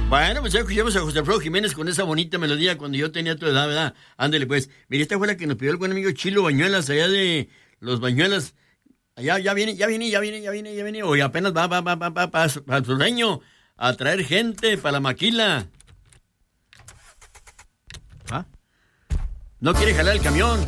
Bueno, pues ya escuchamos a José Alfredo Jiménez con esa bonita melodía cuando yo tenía tu edad, ¿verdad? Ándale, pues. Mira, esta fue la que nos pidió el buen amigo Chilo Bañuelas, allá de Los Bañuelas. Allá, ya viene. Hoy apenas va para el sureño a traer gente para la maquila. ¿Ah? No quiere jalar el camión.